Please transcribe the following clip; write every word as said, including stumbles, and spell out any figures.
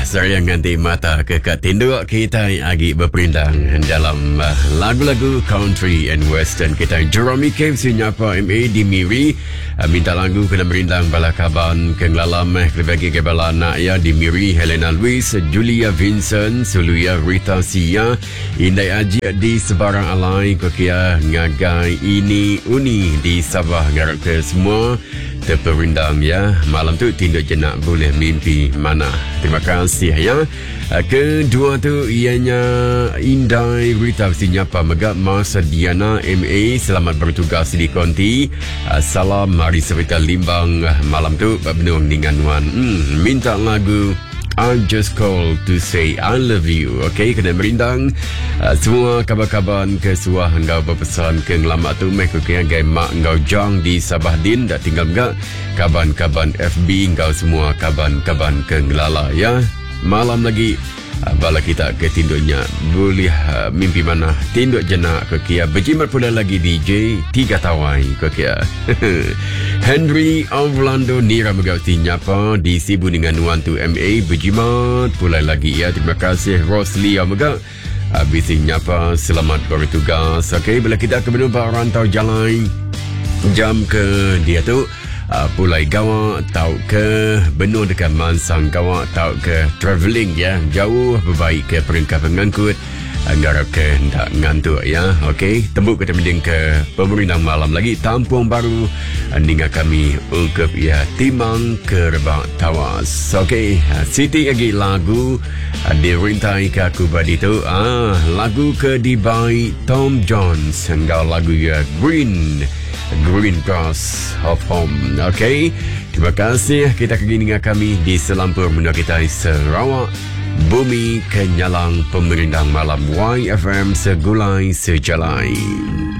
saya nganti mata ke kat tinduk kita lagi berperindang dalam uh, lagu-lagu country and western kita. Jeremy Cave sinyapa M A di Miri uh, minta lagu kena merindang bala kaban ke ngelalam eh bagi ke bala anak ya di Miri. Helena Luis, Julia Vincent, Suluya Rita Sia, Indai Aji di sebarang alai kokia ngagai ini uni di Sabah ngarap ke semua terperindang ya. Malam tu tinduk jenak boleh mimpi mana. Terima kasih ya. Kedua tu ianya Indai Rita sinyapa megap Masa Diana M A selamat bertugas di konti. Salam mari serta limbang malam tu benung dengan wan hmm, minta lagu I just call to say I love you. Okay, kena merindang uh, semua kabar-kabar ke suah engkau berpesan ke ngelamak tu meh ke yang mak engkau jang di Sabah Din dah tinggal enggak kaban-kaban F B engkau semua kaban-kaban ke ngelala ya. Malam lagi uh, bala kita ke tinduknya boleh uh, mimpi mana tinduk jenak ke kia berjimat pula lagi D J tiga tawai ke kia. Henry Orlando Nira megauti nyapa di Sibu dengan Nuan tu M A berjimat pula lagi ya. Terima kasih Rosli Omega habis nyapa selamat bertugas. Okey, bila kita ke menumpak rantau jalan jam ke dia tu Uh, pulai gawak tau ke benua dekat Mansang gawak tau ke travelling ya jauh berbaik ke peringkat pengangkut anggarap ke hendak ngantuk ya. Okey, tembuk kita mending ke pemerintah malam lagi Tampung Baru ninga kami ungkap ya timang ke rebak tawas. Okey, Siti lagi lagu uh, dirintai ke aku badi tu ah lagu ke di by Tom Jones enggau lagu ya Green Green Grass of Home. Okay, terima kasih kita kini dengan kami di selampur menua kita Sarawak Bumi Kenyalang Pemerintah Malam Y F M Segulai Sejalai.